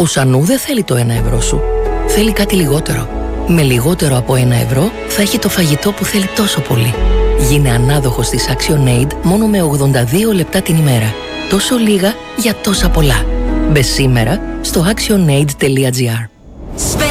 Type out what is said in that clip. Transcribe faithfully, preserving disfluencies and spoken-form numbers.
Ο Σανού δεν θέλει το ένα ευρώ σου. Θέλει κάτι λιγότερο. Με λιγότερο από ένα ευρώ θα έχει το φαγητό που θέλει τόσο πολύ. Γίνε ανάδοχος της ActionAid μόνο με ογδόντα δύο λεπτά την ημέρα. Τόσο λίγα για τόσα πολλά. Μπες σήμερα στο actionaid τελεία gr.